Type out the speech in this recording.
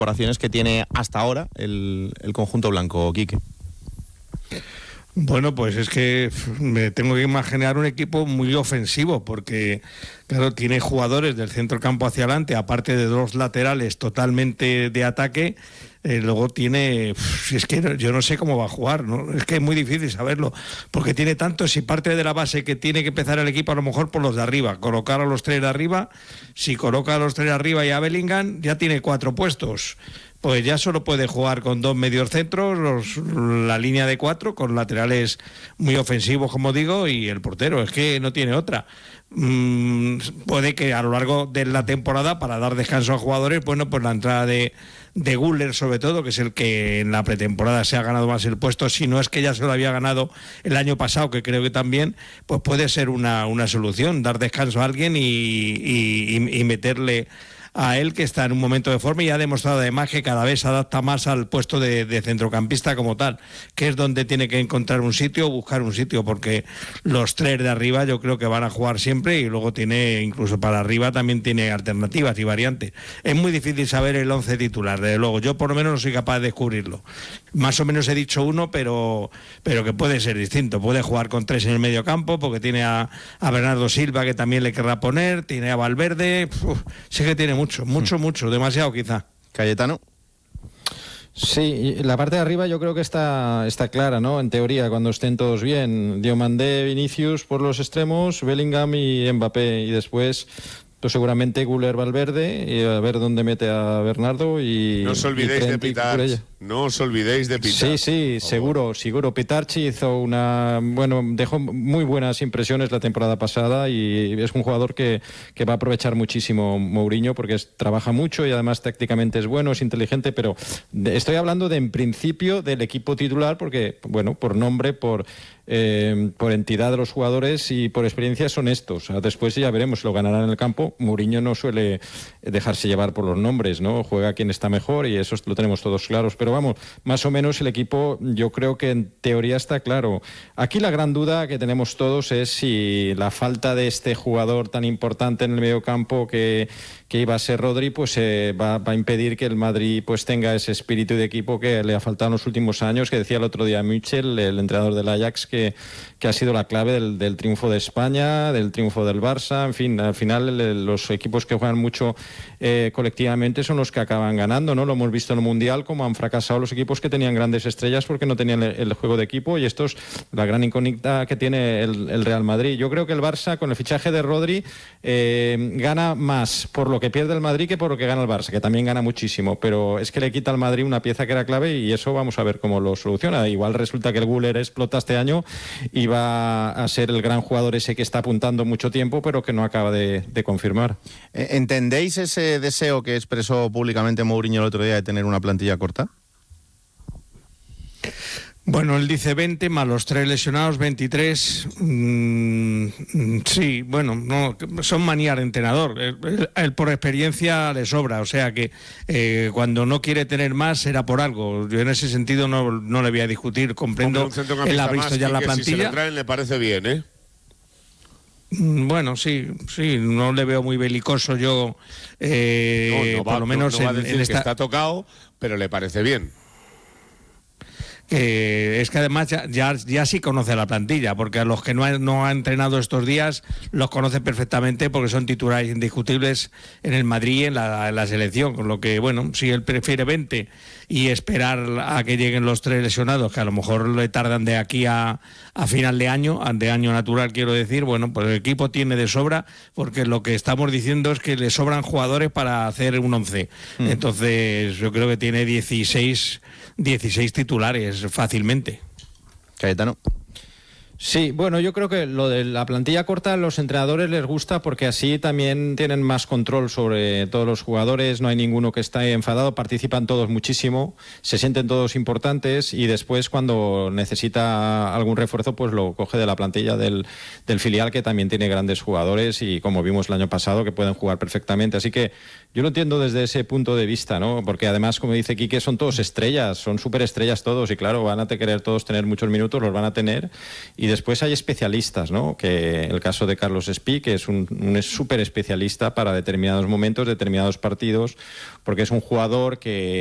incorporaciones que tiene hasta ahora el conjunto blanco, Quique. Bueno, pues es que me tengo que imaginar un equipo muy ofensivo, porque claro, tiene jugadores del centro del campo hacia adelante, aparte de 2 laterales totalmente de ataque. Luego tiene, es que yo no sé cómo va a jugar, ¿no? Es que es muy difícil saberlo, porque tiene tantos, y parte de la base que tiene que empezar el equipo a lo mejor por los de arriba, colocar a los 3 de arriba. Si coloca a los 3 de arriba y a Bellingham, ya tiene 4 puestos. Pues ya solo puede jugar con 2 mediocentros, la línea de 4, con laterales muy ofensivos, como digo, y el portero. Es que no tiene otra. Puede que a lo largo de la temporada, para dar descanso a jugadores, bueno, pues la entrada de Güler, sobre todo, que es el que en la pretemporada se ha ganado más el puesto, si no es que ya se lo había ganado el año pasado, que creo que también, pues puede ser una solución, dar descanso a alguien y meterle a él, que está en un momento de forma y ha demostrado además que cada vez se adapta más al puesto de centrocampista como tal, que es donde tiene que encontrar un sitio o buscar un sitio, porque los 3 de arriba yo creo que van a jugar siempre, y luego tiene, incluso para arriba también tiene alternativas y variantes. Es muy difícil saber el 11 titular, desde luego. Yo por lo menos no soy capaz de descubrirlo. Más o menos he dicho uno, pero que puede ser distinto. Puede jugar con 3 en el medio campo, porque tiene a Bernardo Silva, que también le querrá poner, tiene a Valverde. Sé que tiene mucho, demasiado quizá. Cayetano. Sí, la parte de arriba yo creo que está clara, ¿no? En teoría, cuando estén todos bien. Diomandé, Vinicius por los extremos, Bellingham y Mbappé, y después pues seguramente Güler, Valverde, y a ver dónde mete a Bernardo y... No os olvidéis de pitar. No os olvidéis de pitar. Sí, seguro. Pitarchi dejó muy buenas impresiones la temporada pasada, y es un jugador que va a aprovechar muchísimo Mourinho, porque trabaja mucho y además tácticamente es bueno, es inteligente, pero estoy hablando en principio del equipo titular, porque, bueno, por nombre, por entidad de los jugadores y por experiencia son estos. Después ya veremos, lo ganarán en el campo. Mourinho no suele dejarse llevar por los nombres, ¿no? Juega quien está mejor y eso lo tenemos todos claros. Pero vamos, más o menos el equipo yo creo que en teoría está claro. Aquí la gran duda que tenemos todos es si la falta de este jugador tan importante en el medio campo que iba a ser Rodri, pues va a impedir que el Madrid pues tenga ese espíritu de equipo que le ha faltado en los últimos años, que decía el otro día Müchel, el entrenador del Ajax, que ha sido la clave del triunfo de España, del triunfo del Barça. En fin, al final los equipos que juegan mucho colectivamente son los que acaban ganando, ¿no? Lo hemos visto en el Mundial, como han fracasado los equipos que tenían grandes estrellas porque no tenían el juego de equipo, y esto es la gran incógnita que tiene el Real Madrid. Yo creo que el Barça, con el fichaje de Rodri, gana más por lo que pierde el Madrid que por lo que gana el Barça, que también gana muchísimo, pero es que le quita al Madrid una pieza que era clave, y eso vamos a ver cómo lo soluciona. Igual resulta que el Güler explota este año y va a ser el gran jugador ese que está apuntando mucho tiempo, pero que no acaba de confirmar. ¿Entendéis ese deseo que expresó públicamente Mourinho el otro día de tener una plantilla corta? Bueno, él dice 20 más los 3 lesionados, 23. Sí, bueno, no, son manías de entrenador. Él por experiencia le sobra, o sea que cuando no quiere tener más será por algo. Yo en ese sentido no le voy a discutir, comprendo. Él ha visto ya la plantilla. Si se lo traen le parece bien, ¿eh? Bueno, sí, no le veo muy belicoso yo, por lo menos no va a decir que está tocado, pero le parece bien. Es que además ya sí conoce la plantilla, porque a los que no ha entrenado estos días los conoce perfectamente, porque son titulares indiscutibles en el Madrid y en la selección, con lo que, bueno, si él prefiere 20 y esperar a que lleguen los 3 lesionados, que a lo mejor le tardan de aquí a final de año natural, quiero decir, bueno, pues el equipo tiene de sobra, porque lo que estamos diciendo es que le sobran jugadores para hacer un 11. Entonces yo creo que tiene 16 titulares fácilmente. Cayetano. Sí, bueno, yo creo que lo de la plantilla corta a los entrenadores les gusta, porque así también tienen más control sobre todos los jugadores, no hay ninguno que esté enfadado, participan todos muchísimo, se sienten todos importantes, y después cuando necesita algún refuerzo pues lo coge de la plantilla del filial, que también tiene grandes jugadores y, como vimos el año pasado, que pueden jugar perfectamente. Así que yo lo entiendo desde ese punto de vista, ¿no? Porque además, como dice Quique, son todos estrellas, son superestrellas todos, y claro, van a querer todos tener muchos minutos, los van a tener, y después hay especialistas, ¿no? Que el caso de Carlos Espí, que es un súper especialista para determinados momentos, determinados partidos, porque es un jugador que